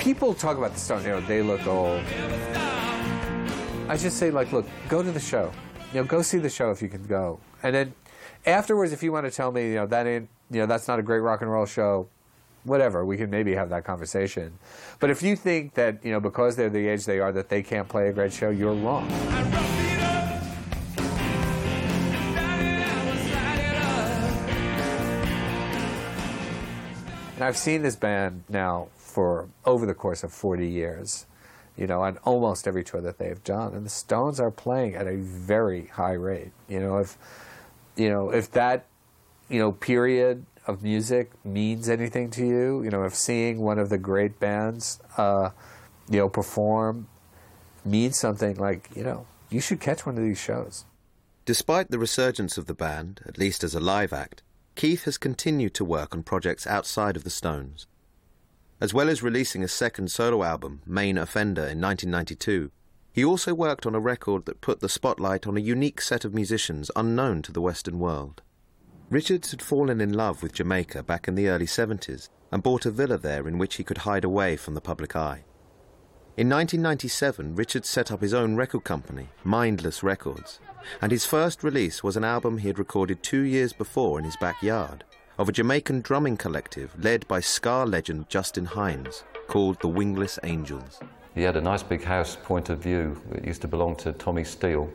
people talk about the Stones, you know, they look old. I just say, like, look, go to the show. You know, go see the show if you can go. And then afterwards, if you want to tell me, you know, that ain't, you know, that's not a great rock and roll show, whatever, we can maybe have that conversation. But if you think that, you know, because they're the age they are, that they can't play a great show, you're wrong. And I've seen this band now for over the course of 40 years, you know, on almost every tour that they've done. And the Stones are playing at a very high rate. You know, if that, you know, period of music means anything to you, you know, if seeing one of the great bands, you know, perform means something, like, you know, you should catch one of these shows. Despite the resurgence of the band, at least as a live act, Keith has continued to work on projects outside of the Stones. As well as releasing a second solo album, Main Offender, in 1992, he also worked on a record that put the spotlight on a unique set of musicians unknown to the Western world. Richards had fallen in love with Jamaica back in the early 70s and bought a villa there in which he could hide away from the public eye. In 1997, Richards set up his own record company, Mindless Records, and his first release was an album he had recorded 2 years before in his backyard, of a Jamaican drumming collective led by ska legend Justin Hines, called the Wingless Angels. He had a nice big house, Point of View. It used to belong to Tommy Steele.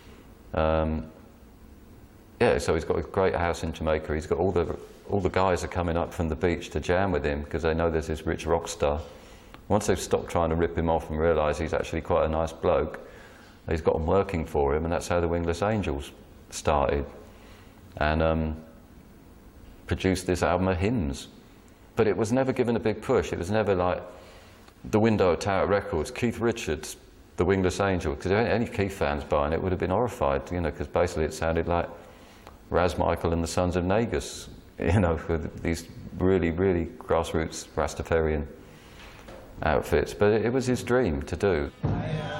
Yeah, so he's got a great house in Jamaica. He's got all the guys are coming up from the beach to jam with him because they know there's this rich rock star. Once they've stopped trying to rip him off and realise he's actually quite a nice bloke, he's got them working for him, and that's how the Wingless Angels started. And produced this album of hymns. But it was never given a big push. It was never like the window at Tower Records, Keith Richards, the Wingless Angel, because if any Keith fans buying it would have been horrified, you know, because basically it sounded like Raz Michael and the Sons of Negus, you know, with these really, really grassroots Rastafarian outfits. But it was his dream to do.